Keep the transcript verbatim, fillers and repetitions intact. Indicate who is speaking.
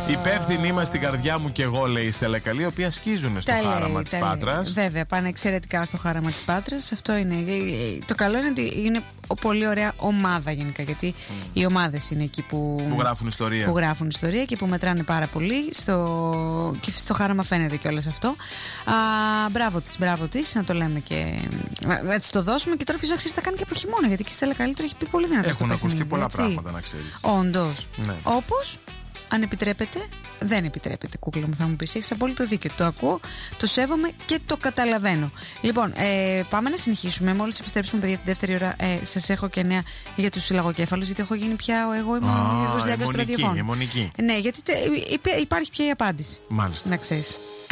Speaker 1: Υπεύθυνοι είμαστε στην καρδιά μου και εγώ, λέει η Στέλλα Καλή, η οποία σκίζουν στο
Speaker 2: Τα
Speaker 1: χάραμα
Speaker 2: λέει,
Speaker 1: της
Speaker 2: τα
Speaker 1: Πάτρας.
Speaker 2: λέει. Βέβαια, πάνε εξαιρετικά στο χάραμα της Πάτρας. Αυτό είναι. Το καλό είναι ότι είναι πολύ ωραία ομάδα γενικά. Γιατί mm. οι ομάδες είναι εκεί που,
Speaker 1: που γράφουν ιστορία.
Speaker 2: Που γράφουν ιστορία και που μετράνε πάρα πολύ. Στο, και στο χάραμα φαίνεται κιόλας αυτό. Α, μπράβο της, μπράβο της, να το λέμε και. Να της το δώσουμε και τώρα ποιος ξέρει θα κάνει και από χειμώνα. Γιατί και η Στέλλα Καλή έχει πει πολύ δυνατά.
Speaker 1: Έχουν ακουστεί πολλά έτσι. Πράγματα, να ξέρεις.
Speaker 2: Όντως.
Speaker 1: Ναι.
Speaker 2: Όπως. Αν επιτρέπετε, δεν επιτρέπετε, κούκλα μου, θα μου πεις. Έχεις απόλυτο δίκιο. Το ακούω, το σέβομαι και το καταλαβαίνω. Λοιπόν, ε, πάμε να συνεχίσουμε. Μόλις επιστρέψουμε, παιδιά, την δεύτερη ώρα, ε, σας έχω και νέα για τους συλλαγοκέφαλους. Γιατί έχω γίνει πια, εγώ είμαι ο Γιώργος Λιάγκας του ραδιοφώνου. Ναι, γιατί τε, υπάρχει πια η απάντηση.
Speaker 1: Μάλιστα.
Speaker 2: Να ξέρεις.